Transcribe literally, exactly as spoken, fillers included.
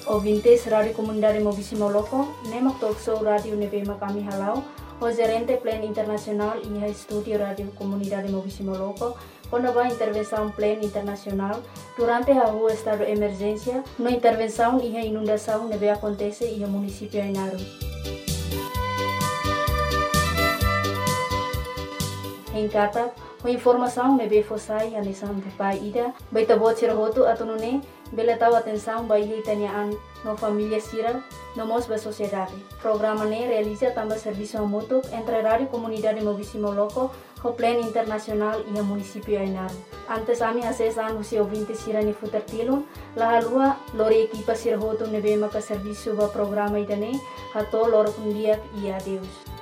Ouvintes Rádio Comunidade Mobisi Moloko, Nemak Talk Show Rádio Nebema kami halau, o gerente Plan Internacional e Estúdio Rádio Comunidade Mobisi Moloko, quando a intervenção Plan Internacional durante a rua estado de emergência, no intervenção e a inundação neve acontece e o município Ainaru. Em Kata, a informação neve fossai a lição de pai ida, baita bot sirhoto atunune, bela tahu atenção bayi tanyaan no família sira, no mos ba sociedade. Programa ne realiza também serviço mútuo entre Rádio Comunidade Mobisi Moloko, o Plan Internacional e o município Ainaru. Antes ami acesan usi ouvinte sira ni futertilun, la halua lori equipa sirhoto neve maka serviço ba programa idane, hato lor kundiak e adeus.